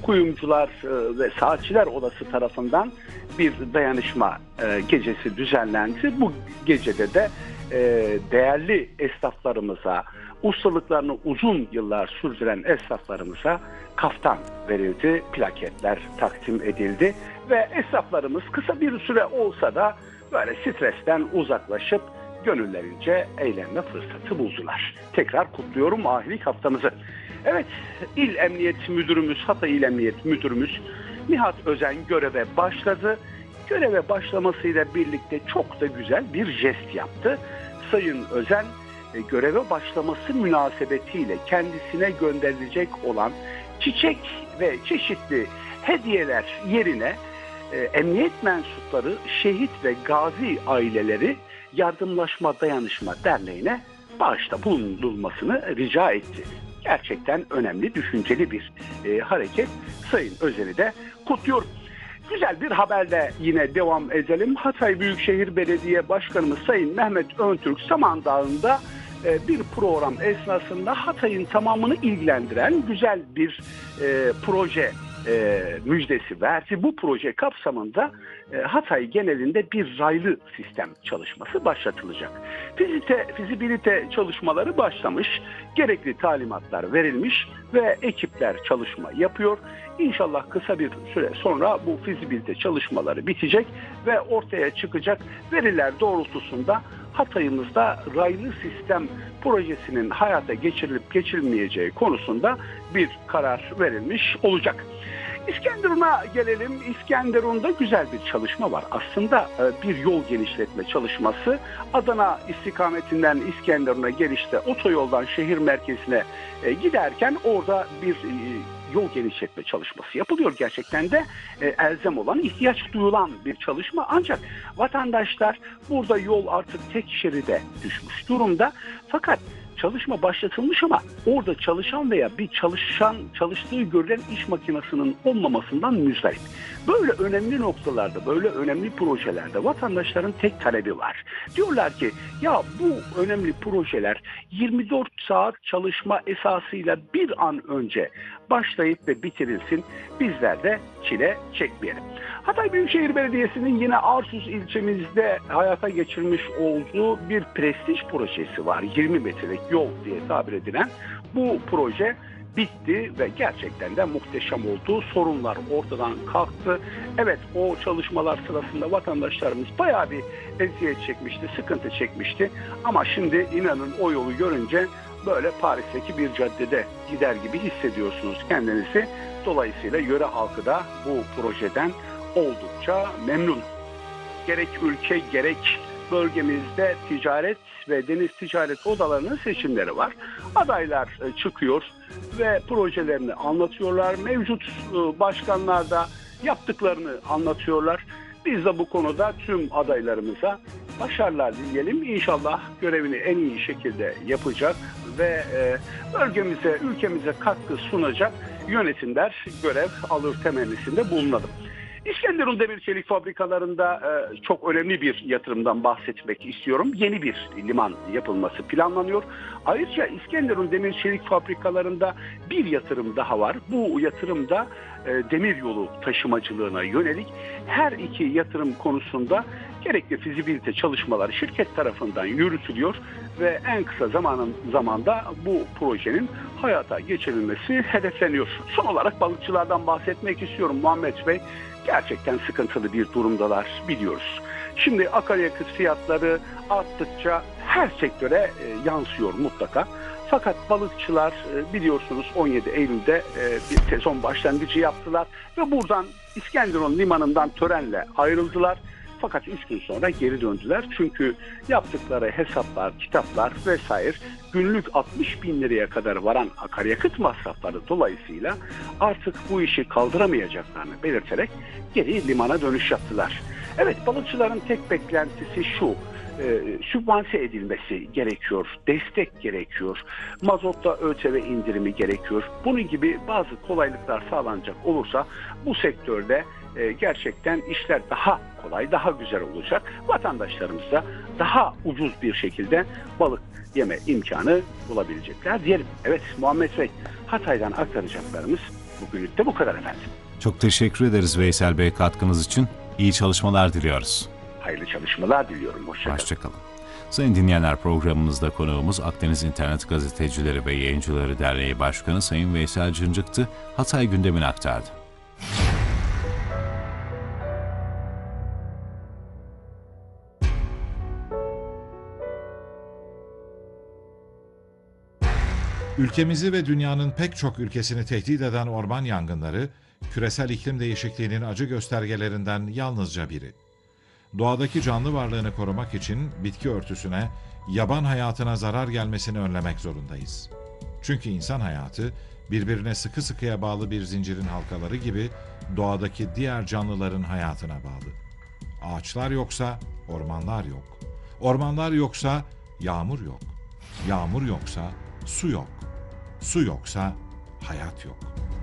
Kuyumcular ve Saatçiler Odası tarafından bir dayanışma gecesi düzenlendi. Bu gecede de değerli esnaflarımıza, ustalıklarını uzun yıllar sürdüren esnaflarımıza kaftan verildi, plaketler takdim edildi ve esnaflarımız kısa bir süre olsa da böyle stresten uzaklaşıp gönüllerince eğlenme fırsatı buldular. Tekrar kutluyorum ahilik haftamızı. Evet, İl Emniyet Müdürümüz, Hatay İl Emniyet Müdürümüz Nihat Özen göreve başladı. Göreve başlamasıyla birlikte çok da güzel bir jest yaptı. Sayın Özen göreve başlaması münasebetiyle kendisine gönderilecek olan çiçek ve çeşitli hediyeler yerine emniyet mensupları, şehit ve gazi aileleri Yardımlaşma Dayanışma Derneği'ne bağışta bulunulmasını rica etti. Gerçekten önemli, düşünceli bir hareket. Sayın Özen'i de kutluyorum. Güzel bir haberle yine devam edelim. Hatay Büyükşehir Belediye Başkanımız Sayın Mehmet Öntürk Samandağ'ında bir program esnasında Hatay'ın tamamını ilgilendiren güzel bir proje müjdesi verdi. Bu proje kapsamında Hatay genelinde bir raylı sistem çalışması başlatılacak. Fizibilite çalışmaları başlamış, gerekli talimatlar verilmiş ve ekipler çalışma yapıyor. İnşallah kısa bir süre sonra bu fizibilite çalışmaları bitecek ve ortaya çıkacak veriler doğrultusunda Hatay'ımızda raylı sistem projesinin hayata geçirilip geçirilmeyeceği konusunda bir karar verilmiş olacak. İskenderun'a gelelim. İskenderun'da güzel bir çalışma var. Aslında bir yol genişletme çalışması. Adana istikametinden İskenderun'a gelişte otoyoldan şehir merkezine giderken orada bir yol genişletme çalışması yapılıyor. Gerçekten de elzem olan, ihtiyaç duyulan bir çalışma. Ancak vatandaşlar burada yol artık tek şeride düşmüş durumda. Fakat çalışma başlatılmış ama orada çalışan veya bir çalıştığı görülen iş makinesinin olmamasından müzdarip. Böyle önemli noktalarda, böyle önemli projelerde vatandaşların tek talebi var. Diyorlar ki ya bu önemli projeler 24 saat çalışma esasıyla bir an önce başlayıp ve bitirilsin. Bizler de çile çekmeyelim. Hatay Büyükşehir Belediyesi'nin yine Arsuz ilçemizde hayata geçirmiş olduğu bir prestij projesi var. 20 metrelik yol diye tabir edilen bu proje bitti ve gerçekten de muhteşem oldu. Sorunlar ortadan kalktı. Evet, o çalışmalar sırasında vatandaşlarımız bayağı bir eziyet çekmişti, sıkıntı çekmişti. Ama şimdi inanın o yolu görünce böyle Paris'teki bir caddede gider gibi hissediyorsunuz kendinizi. Dolayısıyla yöre halkı da bu projeden oldukça memnun. Gerek ülke gerek bölgemizde ticaret ve deniz ticaret odalarının seçimleri var. Adaylar çıkıyor ve projelerini anlatıyorlar. Mevcut başkanlar da yaptıklarını anlatıyorlar. Biz de bu konuda tüm adaylarımıza başarılar dileyelim. İnşallah görevini en iyi şekilde yapacak ve bölgemize, ülkemize katkı sunacak yönetimler görev alır temennisinde bulunalım. İskenderun Demir Çelik Fabrikalarında çok önemli bir yatırımdan bahsetmek istiyorum. Yeni bir liman yapılması planlanıyor. Ayrıca İskenderun Demir Çelik Fabrikalarında bir yatırım daha var. Bu yatırım da demir yolu taşımacılığına yönelik. Her iki yatırım konusunda gerekli fizibilite çalışmaları şirket tarafından yürütülüyor ve en kısa zamanda bu projenin hayata geçirilmesi hedefleniyor. Son olarak balıkçılardan bahsetmek istiyorum Muhammed Bey. Gerçekten sıkıntılı bir durumdalar biliyoruz. Şimdi akaryakıt fiyatları arttıkça her sektöre yansıyor mutlaka. Fakat balıkçılar biliyorsunuz 17 Eylül'de bir sezon başlangıcı yaptılar ve buradan İskenderun limanından törenle ayrıldılar. Fakat 3 gün sonra geri döndüler. Çünkü yaptıkları hesaplar, kitaplar vesaire günlük 60 bin liraya kadar varan akaryakıt masrafları dolayısıyla artık bu işi kaldıramayacaklarını belirterek geri limana dönüş yaptılar. Evet, balıkçıların tek beklentisi şu: sübvanse edilmesi gerekiyor, destek gerekiyor, mazotta ÖTV indirimi gerekiyor. Bunun gibi bazı kolaylıklar sağlanacak olursa bu sektörde gerçekten işler daha kolay, daha güzel olacak. Vatandaşlarımız da daha ucuz bir şekilde balık yeme imkanı bulabilecekler diyelim. Evet Muhammed Bey, Hatay'dan aktaracaklarımız Bugünlük de bu kadar efendim. Çok teşekkür ederiz Veysel Bey katkınız için. İyi çalışmalar diliyoruz. Hayırlı çalışmalar diliyorum. Hoşça kalın. Hoşçakalın. Sayın dinleyenler, programımızda konuğumuz Akdeniz İnternet Gazetecileri ve Yayıncıları Derneği Başkanı Sayın Veysel Cıncık'tı. Hatay gündemini aktardı. Ülkemizi ve dünyanın pek çok ülkesini tehdit eden orman yangınları, küresel iklim değişikliğinin acı göstergelerinden yalnızca biri. Doğadaki canlı varlığını korumak için bitki örtüsüne, yaban hayatına zarar gelmesini önlemek zorundayız. Çünkü insan hayatı, birbirine sıkı sıkıya bağlı bir zincirin halkaları gibi doğadaki diğer canlıların hayatına bağlı. Ağaçlar yoksa ormanlar yok. Ormanlar yoksa yağmur yok. Yağmur yoksa su yok. Su yoksa hayat yok.